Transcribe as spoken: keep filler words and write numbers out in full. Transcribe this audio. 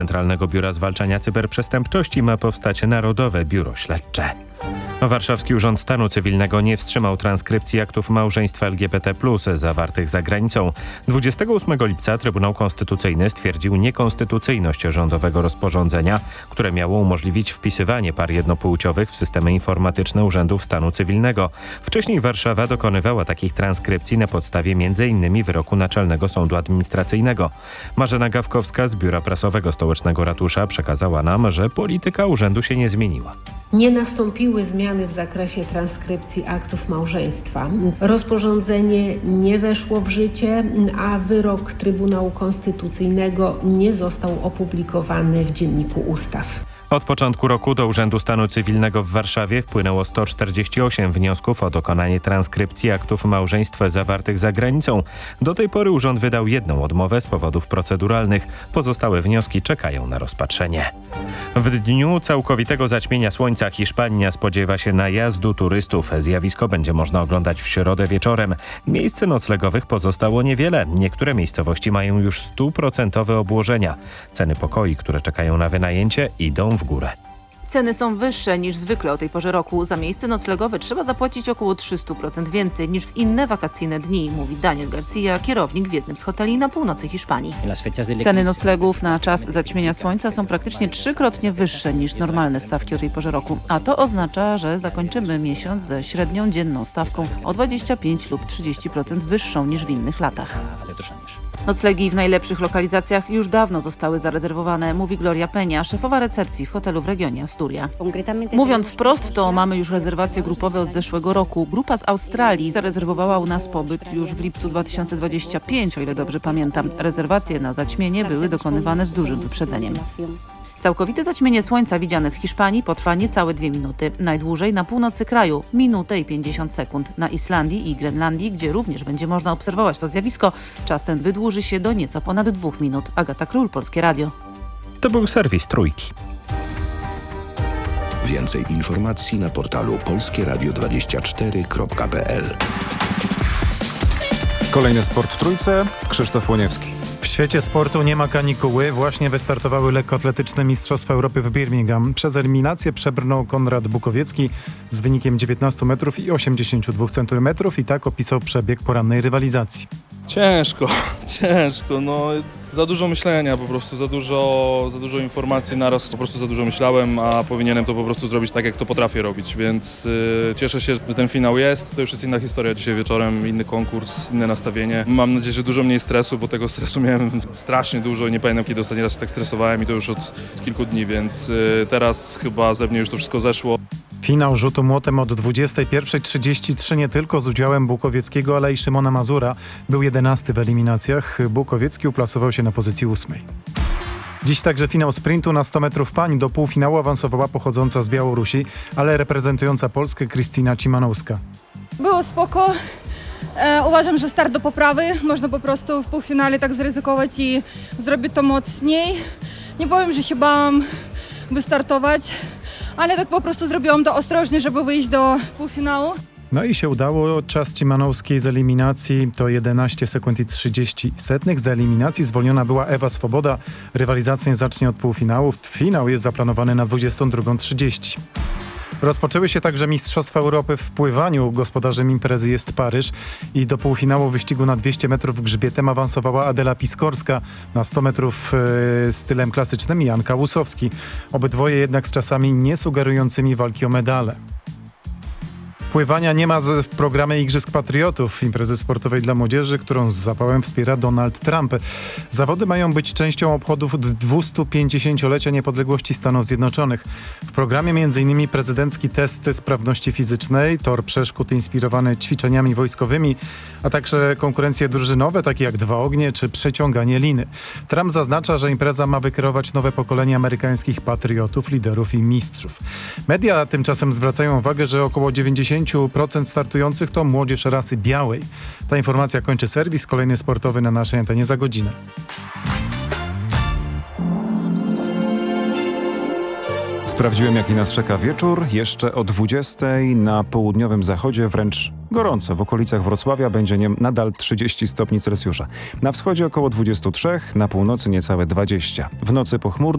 Centralnego Biura Zwalczania Cyberprzestępczości ma powstać Narodowe Biuro Śledcze. Warszawski Urząd Stanu Cywilnego nie wstrzymał transkrypcji aktów małżeństwa L G B T plus zawartych za granicą. dwudziestego ósmego lipca Trybunał Konstytucyjny stwierdził niekonstytucyjność rządowego rozporządzenia, które miało umożliwić wpisywanie par jednopłciowych w systemy informatyczne Urzędów Stanu Cywilnego. Wcześniej Warszawa dokonywała takich transkrypcji na podstawie między innymi wyroku Naczelnego Sądu Administracyjnego. Marzena Gawkowska z Biura Prasowego Stołecznego Ratusza przekazała nam, że polityka urzędu się nie zmieniła. Nie nastąpiły zmiany w zakresie transkrypcji aktów małżeństwa. Rozporządzenie nie weszło w życie, a wyrok Trybunału Konstytucyjnego nie został opublikowany w Dzienniku Ustaw. Od początku roku do Urzędu Stanu Cywilnego w Warszawie wpłynęło sto czterdzieści osiem wniosków o dokonanie transkrypcji aktów małżeństwa zawartych za granicą. Do tej pory urząd wydał jedną odmowę z powodów proceduralnych. Pozostałe wnioski czekają na rozpatrzenie. W dniu całkowitego zaćmienia słońca Hiszpania spodziewa się najazdu turystów. Zjawisko będzie można oglądać w środę wieczorem. Miejsc noclegowych pozostało niewiele. Niektóre miejscowości mają już stuprocentowe obłożenia. Ceny pokoi, które czekają na wynajęcie, idą w górę. Ceny są wyższe niż zwykle o tej porze roku. Za miejsce noclegowe trzeba zapłacić około trzysta procent więcej niż w inne wakacyjne dni, mówi Daniel Garcia, kierownik w jednym z hoteli na północy Hiszpanii. Ceny noclegów na czas zaćmienia słońca są praktycznie trzykrotnie wyższe niż normalne stawki o tej porze roku. A to oznacza, że zakończymy miesiąc ze średnią dzienną stawką o dwadzieścia pięć lub trzydzieści procent wyższą niż w innych latach. Noclegi w najlepszych lokalizacjach już dawno zostały zarezerwowane, mówi Gloria Peña, szefowa recepcji w hotelu w regionie Asturia. Mówiąc wprost, to mamy już rezerwacje grupowe od zeszłego roku. Grupa z Australii zarezerwowała u nas pobyt już w lipcu dwa tysiące dwudziestego piątego, o ile dobrze pamiętam. Rezerwacje na zaćmienie były dokonywane z dużym wyprzedzeniem. Całkowite zaćmienie słońca widziane z Hiszpanii potrwa niecałe dwie minuty. Najdłużej na północy kraju minutę i pięćdziesiąt sekund. Na Islandii i Grenlandii, gdzie również będzie można obserwować to zjawisko, czas ten wydłuży się do nieco ponad dwóch minut. Agata Król, Polskie Radio. To był serwis Trójki. Więcej informacji na portalu polskie radio dwadzieścia cztery kropka p l. Kolejny sport w Trójce. Krzysztof Łoniewski. W świecie sportu nie ma kanikuły. Właśnie wystartowały lekkoatletyczne Mistrzostwa Europy w Birmingham. Przez eliminację przebrnął Konrad Bukowiecki z wynikiem dziewiętnaście metrów i osiemdziesiąt dwa centymetrów i tak opisał przebieg porannej rywalizacji. Ciężko, ciężko, no za dużo myślenia po prostu, za dużo, za dużo informacji naraz, po prostu za dużo myślałem, a powinienem to po prostu zrobić tak, jak to potrafię robić, więc yy, cieszę się, że ten finał jest, to już jest inna historia dzisiaj wieczorem, inny konkurs, inne nastawienie. Mam nadzieję, że dużo mniej stresu, bo tego stresu miałem strasznie dużo i nie pamiętam, kiedy ostatni raz się tak stresowałem i to już od kilku dni, więc yy, teraz chyba ze mnie już to wszystko zeszło. Finał rzutu młotem od dwudziestej pierwszej trzydzieści trzy nie tylko z udziałem Bukowieckiego, ale i Szymona Mazura. Był jedenasty w eliminacjach. Bukowiecki uplasował się na pozycji ósmej. Dziś także finał sprintu na sto metrów pań. Do półfinału awansowała pochodząca z Białorusi, ale reprezentująca Polskę Krystyna Cimanowska. Było spoko. E, uważam, że start do poprawy. Można po prostu w półfinale tak zaryzykować i zrobić to mocniej. Nie powiem, że się bałam wystartować, ale tak po prostu zrobiłam to ostrożnie, żeby wyjść do półfinału. No i się udało. Czas Cimanowskiej z eliminacji to jedenaście sekund i trzydzieści setnych. Z eliminacji zwolniona była Ewa Swoboda. Rywalizacja zacznie od półfinału. Finał jest zaplanowany na dwudziestą drugą trzydzieści. Rozpoczęły się także Mistrzostwa Europy w pływaniu. Gospodarzem imprezy jest Paryż i do półfinału wyścigu na dwieście metrów grzbietem awansowała Adela Piskorska, na sto metrów yy, stylem klasycznym Janka Łusowski. Obydwoje jednak z czasami nie sugerującymi walki o medale. Pływania nie ma w programie Igrzysk Patriotów, imprezy sportowej dla młodzieży, którą z zapałem wspiera Donald Trump. Zawody mają być częścią obchodów dwustupięćdziesięciolecia niepodległości Stanów Zjednoczonych. W programie m.in. prezydencki test sprawności fizycznej, tor przeszkód inspirowany ćwiczeniami wojskowymi, a także konkurencje drużynowe, takie jak dwa ognie czy przeciąganie liny. Trump zaznacza, że impreza ma wykierować nowe pokolenie amerykańskich patriotów, liderów i mistrzów. Media tymczasem zwracają uwagę, że około dziewięćdziesiąt procent startujących to młodzież rasy białej. Ta informacja kończy serwis. Kolejny sportowy na naszej antenie za godzinę. Sprawdziłem, jaki nas czeka wieczór. Jeszcze o dwudziestej na południowym zachodzie wręcz gorąco. W okolicach Wrocławia będzie nie, nadal trzydzieści stopni Celsjusza. Na wschodzie około dwadzieścia trzy, na północy niecałe dwadzieścia. W nocy pochmurno.